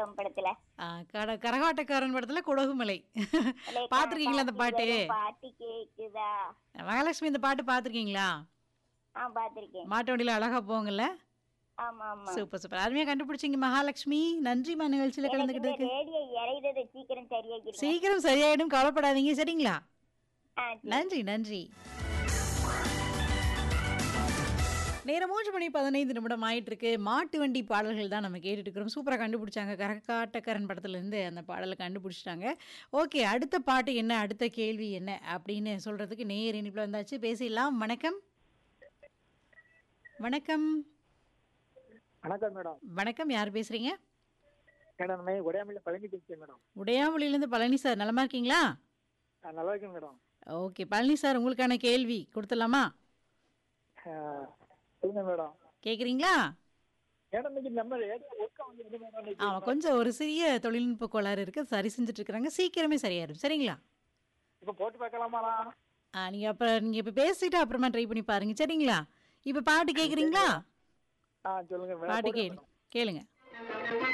கரகாட்டம் படத்துல. கரகாட்டக்காரன் படத்துல குடகுமலை. பாத்திருக்கீங்களா அந்த பாட்டு? பாட்டு கேக்குதா? மகாலட்சுமி இந்த பாட்டு பாத்திருக்கீங்களா? பாத்திருக்கேன். மாட்டு வண்டியில அழகா போங்கல்ல. ஆமா ஆமா. சூப்பர் சூப்பர், அருமையா கண்டுபிடிச்சிங்க மகாலட்சுமி. நன்றிமா நிகழ்ச்சியில எனக்கு இந்த கலந்துக்கிட்டதுக்கு. ரேடியோ இறையதை சீக்கிரம் சரியாக்கிடுங்க. சீக்கிரம் சரியாயிடும், கவலைப்படாதீங்க. சரிங்களா? சரி. நன்றி நன்றி. நேரம் 3:15 ஆயிட்டு இருக்கு. மாட்டு வண்டி பாடல்கள் தான் நம்ம கேட்டுட்டு இருக்கிறோம். சூப்பராக கண்டுபிடிச்சாங்க. கரகாட்டக்காரன் படத்துலேருந்து அந்த பாடலை கண்டுபிடிச்சிட்டாங்க. ஓகே, அடுத்த பாட்டு என்ன, அடுத்த கேள்வி என்ன அப்படின்னு சொல்கிறதுக்கு நேர் இனிப்பில் வந்தாச்சு. பேசிடலாம். வணக்கம். வணக்கம். வணக்கம் மேடம். வணக்கம், யார் பேசுகிறீங்க? மேடம் உடையாமொழியில் பழனி பேசுகிறேன் மேடம். உடையாமொழியிலேருந்து பழனி சார், நலமா இருக்கீங்களா? நல்லா இருக்கேன் மேடம். ஓகே பழனி சார், உங்களுக்கான கேள்வி கொடுத்துடலாமா? சொல்லுங்க மேடம். கேட்குறீங்களா? மேடம் இன்னைக்கு நம்ம ஒர்க்கா வந்து மேடம். ஆமாம், கொஞ்சம் ஒரு சிறிய தொழில்நுட்ப கோளாறு இருக்குது, சரி செஞ்சுட்டு இருக்கிறாங்க. சீக்கிரமே சரியாயிடும். சரிங்களா? இப்போ போட்டு பார்க்கலாமாடா? நீங்கள் இப்போ பேசிட்டு அப்புறமா ட்ரை பண்ணி பாருங்க. சரிங்களா? இப்போ பாட்டு கேட்குறீங்களா? சொல்லுங்க பாட்டு மேடம். கேளுங்க.